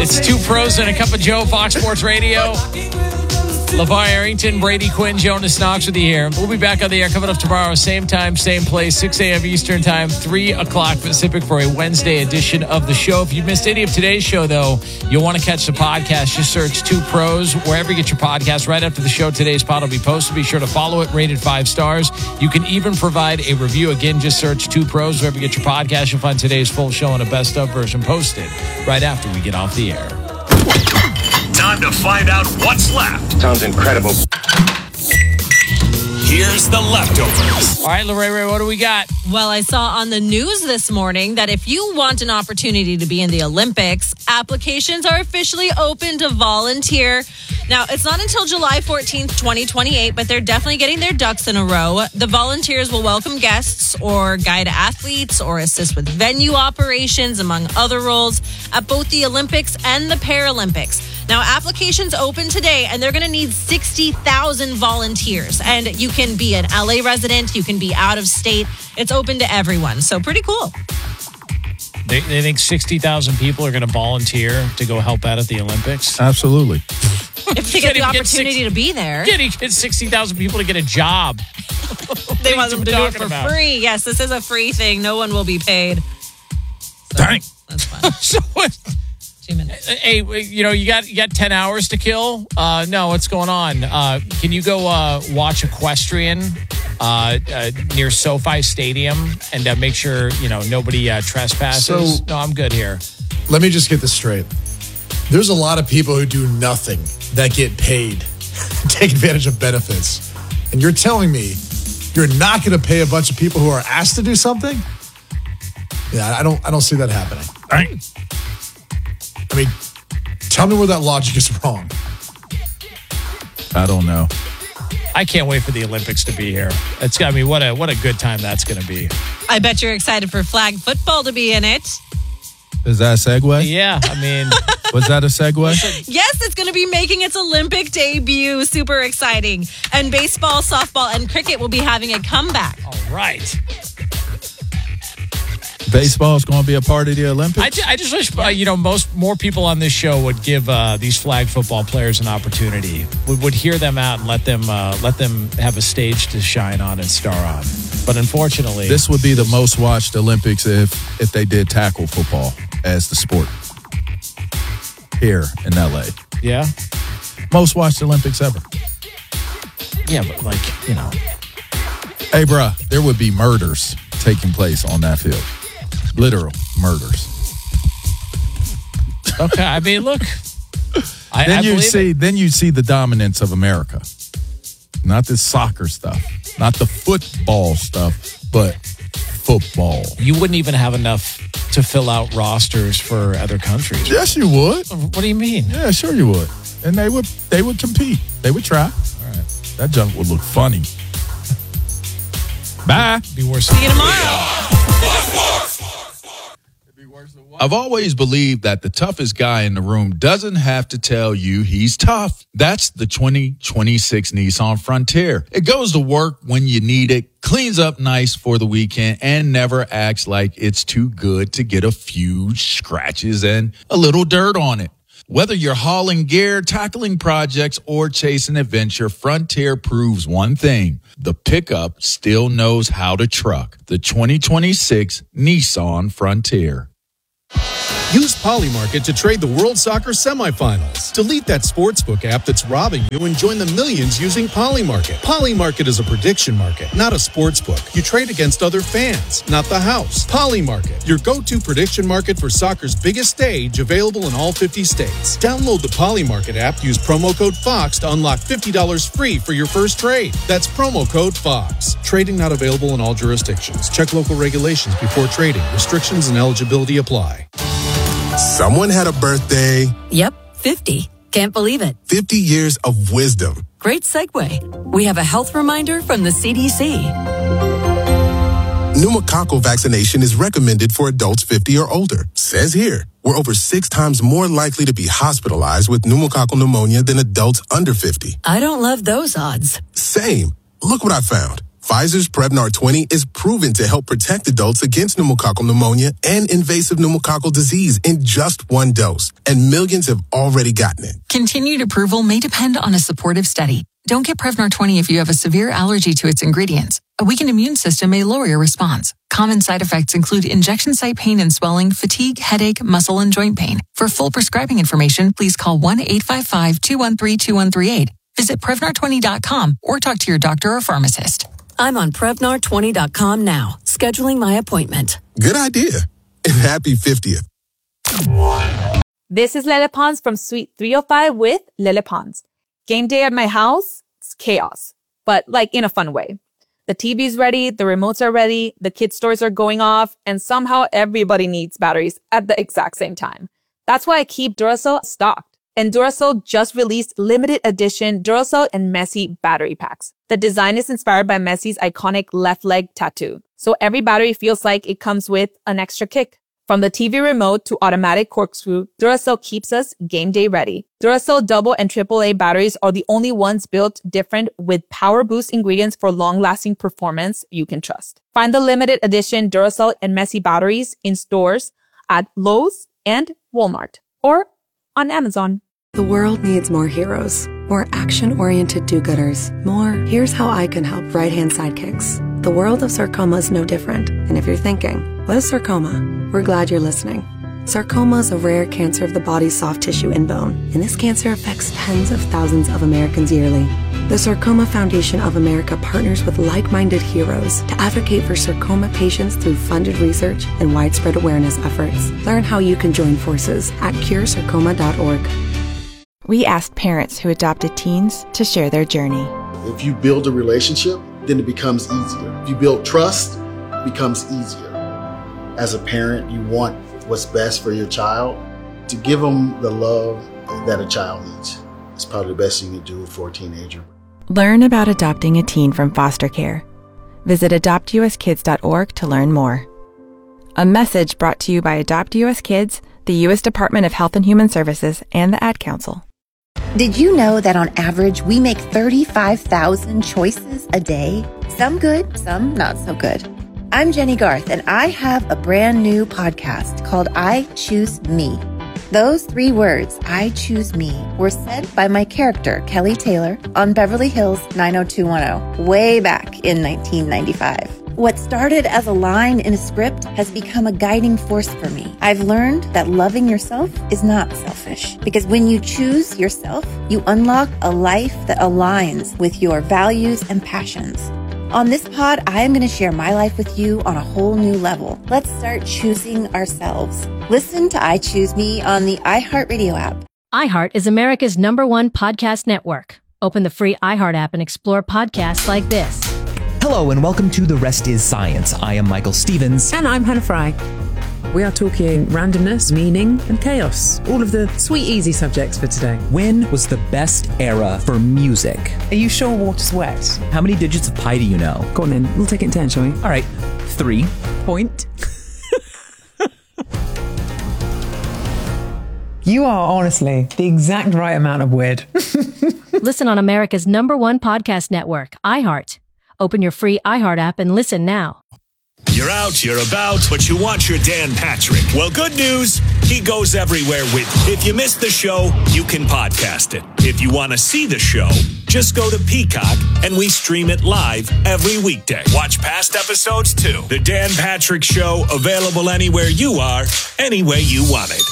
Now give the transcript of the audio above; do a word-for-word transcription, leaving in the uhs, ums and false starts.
It's Two Pros and a Cup of Joe, Fox Sports Radio. LeVar Arrington, Brady Quinn, Jonas Knox with you here. We'll be back on the air coming up tomorrow, same time, same place, six a.m. Eastern time, three o'clock Pacific for a Wednesday edition of the show. If you missed any of today's show, though, you'll want to catch the podcast. Just search Two Pros wherever you get your podcast. Right after the show, today's pod will be posted. Be sure to follow it, rate it five stars. You can even provide a review. Again, just search Two Pros wherever you get your podcast. You'll find today's full show and a best of version posted right after we get off the air. Time to find out what's left. Sounds incredible. Here's the leftovers. All right, Lorraine, what do we got? Well, I saw on the news this morning that if you want an opportunity to be in the Olympics, applications are officially open to volunteer. Now, it's not until July fourteenth, twenty twenty-eight, but they're definitely getting their ducks in a row. The volunteers will welcome guests or guide athletes or assist with venue operations, among other roles, at both the Olympics and the Paralympics. Now, applications open today, and they're going to need sixty thousand volunteers. And you can be an L A resident. You can be out of state. It's open to everyone. So pretty cool. They, they think sixty thousand people are going to volunteer to go help out at the Olympics? Absolutely. If they get the opportunity get to be there. Yeah, you get sixty thousand people to get a job. They want them to do it for about? free. Yes, this is a free thing. No one will be paid. So, Dang. That's fine. So what? Two minutes. Hey, you know, you got you got ten hours to kill. Uh, no, what's going on? Uh, can you go uh, watch equestrian uh, uh, near SoFi Stadium and uh, make sure you know nobody uh, trespasses? So- no, I'm good here. Let me just get this straight. There's a lot of people who do nothing that get paid, take advantage of benefits. And you're telling me you're not going to pay a bunch of people who are asked to do something? Yeah, I don't I don't see that happening. Dang. I mean, tell me where that logic is wrong. I don't know. I can't wait for the Olympics to be here. It's got me. What a what a good time that's going to be. I bet you're excited for flag football to be in it. Is that a segue? Yeah, I mean, Was that a segue? Yes, it's going to be making its Olympic debut. Super exciting. And baseball, softball, and cricket will be having a comeback. all right. Baseball is going to be a part of the Olympics? I, ju- I just wish uh, you know most more people on this show would give uh, these flag football players an opportunity. Would would hear them out and let them uh, let them have a stage to shine on and star on. But unfortunately, This would be the most watched Olympics if if they did tackle football as the sport here in L A. yeah, Most watched Olympics ever. yeah, but like you know, Hey, bruh, there would be murders taking place on that field. Literal murders. okay. I mean, look, I, Then I you believe see, it. then you see the dominance of America. Not this soccer stuff, not the football stuff, but football. You wouldn't even have enough to fill out rosters for other countries. Yes, you would. What do you mean? Yeah, sure you would. And they would, they would compete. They would try. All right, That junk would look funny. Bye. be worse. See you tomorrow. I've always believed that the toughest guy in the room doesn't have to tell you he's tough. That's the twenty twenty-six Nissan Frontier. It goes to work when you need it, cleans up nice for the weekend, and never acts like it's too good to get a few scratches and a little dirt on it. Whether you're hauling gear, tackling projects, or chasing adventure, Frontier proves one thing. The pickup still knows how to truck. The twenty twenty-six Nissan Frontier. Use Polymarket to trade the World Soccer semifinals. Delete that sportsbook app that's robbing you and join the millions using Polymarket. Polymarket is a prediction market, not a sportsbook. You trade against other fans, not the house. Polymarket, your go-to prediction market for soccer's biggest stage, available in all fifty states. Download the Polymarket app, use promo code FOX to unlock fifty dollars free for your first trade. That's promo code FOX. Trading not available in all jurisdictions. Check local regulations before trading. Restrictions and eligibility apply. Someone had a birthday. Yep, fifty. Can't believe it. fifty years of wisdom. Great segue. We have a health reminder from the C D C. Pneumococcal vaccination is recommended for adults fifty or older. Says here, we're over six times more likely to be hospitalized with pneumococcal pneumonia than adults under fifty. I don't love those odds. Same. Look what I found. Pfizer's Prevnar twenty is proven to help protect adults against pneumococcal pneumonia and invasive pneumococcal disease in just one dose, and millions have already gotten it. Continued approval may depend on a supportive study. Don't get Prevnar twenty if you have a severe allergy to its ingredients. A weakened immune system may lower your response. Common side effects include injection site pain and swelling, fatigue, headache, muscle, and joint pain. For full prescribing information, please call one eight five five, two one three, two one three eight. Visit Prevnar twenty dot com or talk to your doctor or pharmacist. I'm on Prevnar twenty dot com now, scheduling my appointment. Good idea. And happy fiftieth. This is Lele Pons from Suite three oh five with Lele Pons. Game day at my house, it's chaos, but like in a fun way. The T V's ready, the remotes are ready, the kids' toys are going off, and somehow everybody needs batteries at the exact same time. That's why I keep Duracell stocked. And Duracell just released limited edition Duracell and Messi battery packs. The design is inspired by Messi's iconic left leg tattoo. So every battery feels like it comes with an extra kick. From the T V remote to automatic corkscrew, Duracell keeps us game day ready. Duracell double and triple A batteries are the only ones built different with power boost ingredients for long-lasting performance you can trust. Find the limited edition Duracell and Messi batteries in stores at Lowe's and Walmart or on Amazon. The world needs more heroes, more action-oriented do-gooders, more here's how I can help right-hand sidekicks. The world of sarcoma is no different. And if you're thinking, what is sarcoma? We're glad you're listening. Sarcoma is a rare cancer of the body's soft tissue and bone, and this cancer affects tens of thousands of Americans yearly. The Sarcoma Foundation of America partners with like-minded heroes to advocate for sarcoma patients through funded research and widespread awareness efforts. Learn how you can join forces at cure sarcoma dot org. We asked parents who adopted teens to share their journey. If you build a relationship, then it becomes easier. If you build trust, it becomes easier. As a parent, you want what's best for your child. To give them the love that a child needs is probably the best thing you can do for a teenager. Learn about adopting a teen from foster care. Visit adopt u s kids dot org to learn more. A message brought to you by Adopt U S Kids, the U S Department of Health and Human Services, and the Ad Council. Did you know that on average, we make thirty-five thousand choices a day? Some good, some not so good. I'm Jenny Garth, and I have a brand new podcast called I Choose Me. Those three words, I choose me, were said by my character, Kelly Taylor, on Beverly Hills nine oh two one oh, way back in nineteen ninety-five. What started as a line in a script has become a guiding force for me. I've learned that loving yourself is not selfish, because when you choose yourself, you unlock a life that aligns with your values and passions. On this pod, I am going to share my life with you on a whole new level. Let's start choosing ourselves. Listen to I Choose Me on the iHeartRadio app. iHeart is America's number one podcast network. Open the free iHeart app and explore podcasts like this. Hello and welcome to The Rest is Science. I am Michael Stevens. And I'm Hannah Fry. We are talking randomness, meaning, and chaos. All of the sweet, easy subjects for today. When was the best era for music? Are you sure water's wet? How many digits of pi do you know? Go on then. We'll take it in ten, shall we? All right. Three. Point. You are honestly the exact right amount of weird. Listen on America's number one podcast network, iHeart. Open your free iHeart app and listen now. You're out, you're about, but you want your Dan Patrick. Well, good news, he goes everywhere with you. If you missed the show, you can podcast it. If you want to see the show, just go to Peacock and we stream it live every weekday. Watch past episodes too. The Dan Patrick Show, available anywhere you are, any way you want it.